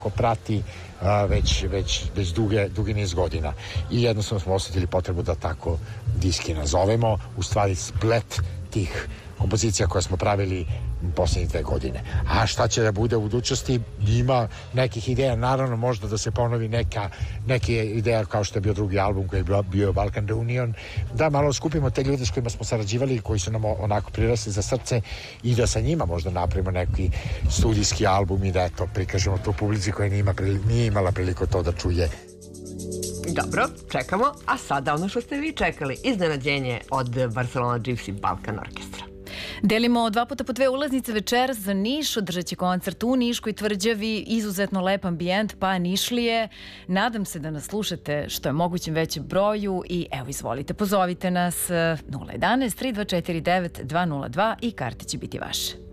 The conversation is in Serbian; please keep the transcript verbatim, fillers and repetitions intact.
ko prati a, već, već, već duge, dugi niz godina. I jednostavno smo osjetili potrebu da tako diski nazovemo, u stvari splet tih kompozicija koje smo pravili posljednje dve godine. A šta će da bude u budućnosti? Ima nekih ideja, naravno možda da se ponovi neka, neke ideja kao što je bio drugi album koji je bio Balkan Reunion, da malo skupimo te ljude s kojima smo sarađivali, koji su nam onako prirasli za srce i da sa njima možda napravimo neki studijski album i da eto, prikažemo tu publici koja nije, ima, nije imala priliku to da čuje. Dobro, čekamo, a sada ono što ste vi čekali, iznenađenje od Barcelona Gypsy Balkan Orkestra. Delimo dva puta po dve ulaznice večeras za Niš, održat će koncert u Niškoj tvrđavi, izuzetno lep ambijent, pa Nišlije. Nadam se da nas slušate što je mogućem većem broju i evo izvolite, pozovite nas nula jedan jedan tri dva četiri devet dva nula dva i karte će biti vaše.